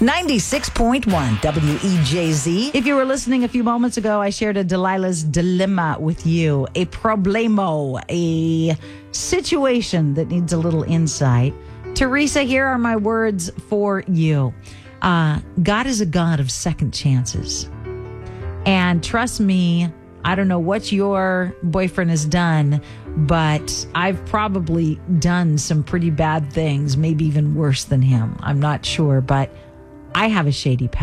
96.1 WEJZ. If you were listening a few moments ago, I shared a Delilah's dilemma with you, a problemo, a situation that needs a little insight. Teresa, here are my words for you. God is a God of second chances. And trust me, I don't know what your boyfriend has done, but I've probably done some pretty bad things, maybe even worse than him. I'm not sure, but I have a shady past.